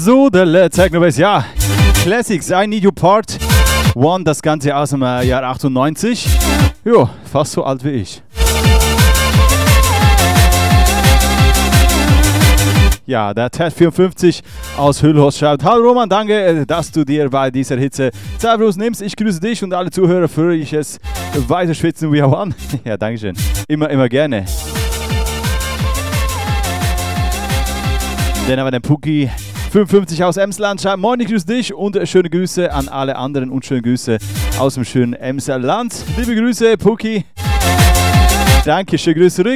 So, der Technobase, ja. Classics, I Need You Part 1, das Ganze aus dem Jahr 98. Jo, fast so alt wie ich. Ja, der Ted54 aus Hüllhorst schreibt: Hallo Roman, danke, dass du dir bei dieser Hitze Zeit für uns nimmst. Ich grüße dich und alle Zuhörer für ich es weiter schwitzen wie auch an. Ja, danke schön. Immer gerne. Dann haben wir den Puki 55 aus Emsland schreibt: Moin, ich grüße dich und schöne Grüße an alle anderen und schöne Grüße aus dem schönen Emsland. Liebe Grüße, Puki. Danke, schöne Grüße zurück.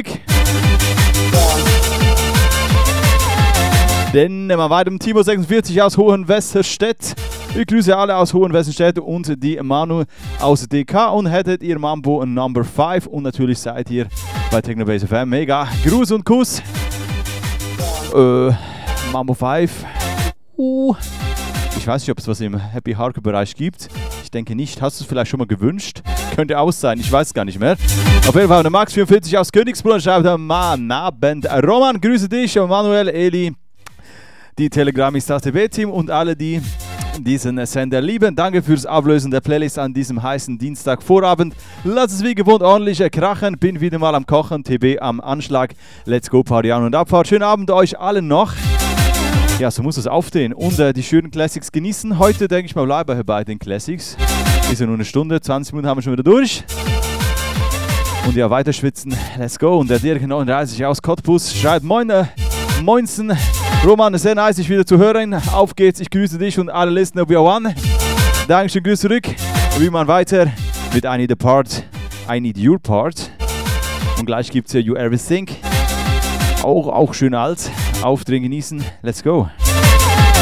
Dann nehmen wir weiter mit Timo 46 aus Hohenwesterstedt. Ich grüße alle aus Hohenwesterstedt und die Manu aus DK und hättet ihr Mambo Number 5 und natürlich seid ihr bei Technobase FM. Mega Gruß und Kuss. Mambo 5. Ich weiß nicht, ob es was im Happy Hardcore Bereich gibt. Ich denke nicht. Hast du es vielleicht schon mal gewünscht? Könnte auch sein, ich weiß es gar nicht mehr. Auf jeden Fall der Max 44 aus Königsbrunn schreibt: Mann, Abend. Roman, grüße dich, Manuel, Eli, die Telegram-Istas TV-Team und alle, die diesen Sender lieben. Danke fürs Ablösen der Playlist an diesem heißen Dienstagvorabend. Lass es wie gewohnt ordentlich krachen. Bin wieder mal am Kochen. TB am Anschlag. Let's go, Party an und Abfahrt. Schönen Abend euch allen noch. Ja, so muss es aufstehen und die schönen Classics genießen. Heute denke ich mal bleibe bei den Classics. Ist ja nur eine Stunde, 20 Minuten haben wir schon wieder durch. Und ja, weiter schwitzen. Let's go. Und der Dirk 39 aus Cottbus schreibt: Moinsen. Roman, sehr nice, dich wieder zu hören. Auf geht's, ich grüße dich und alle Listener wie one. Dankeschön, Grüße zurück. Wie man weiter mit I Need Your Part. Und gleich gibt's ja You Everything. Auch schön alt. Aufdrehen genießen. Let's go.